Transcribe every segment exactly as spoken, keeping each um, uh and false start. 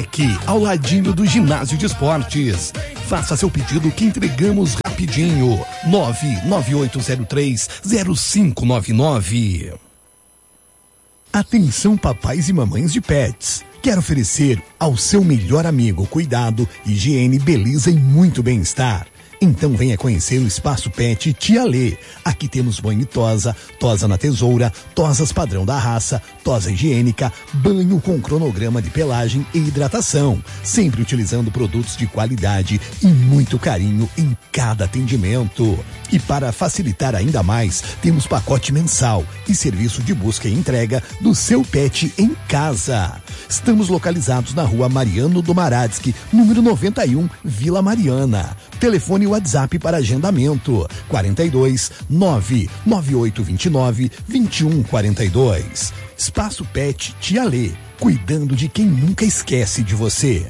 Fortec, ao ladinho do ginásio de esportes. Faça seu pedido que entregamos rapidinho. nove nove oito zero três zero cinco nove nove. Atenção papais e mamães de pets. Quer oferecer ao seu melhor amigo cuidado, higiene, beleza e muito bem-estar? Então venha conhecer o Espaço Pet Tia Lê. Aqui temos banho e tosa, tosa na tesoura, tosas padrão da raça, tosa higiênica, banho com cronograma de pelagem e hidratação. Sempre utilizando produtos de qualidade e muito carinho em cada atendimento. E para facilitar ainda mais, temos pacote mensal e serviço de busca e entrega do seu pet em casa. Estamos localizados na rua Mariano do Maradsky, número noventa e um, Vila Mariana. Telefone e WhatsApp para agendamento quarenta e dois, nove nove oito dois nove, dois um quatro dois. Espaço Pet Tia Lê, cuidando de quem nunca esquece de você.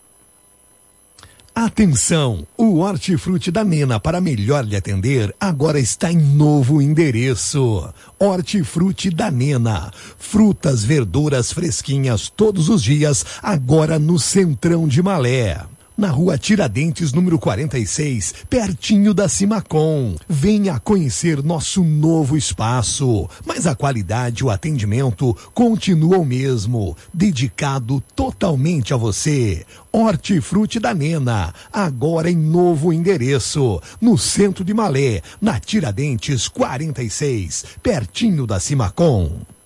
Atenção! O Hortifruti da Nena, para melhor lhe atender, agora está em novo endereço. Hortifruti da Nena. Frutas, verduras fresquinhas todos os dias, agora no Centrão de Malé. Na rua Tiradentes, número quarenta e seis, pertinho da Cimacom. Venha conhecer nosso novo espaço. Mas a qualidade e o atendimento continuam o mesmo. Dedicado totalmente a você. Hortifruti da Nena, agora em novo endereço. No centro de Malé, na Tiradentes quarenta e seis, pertinho da Cimacom.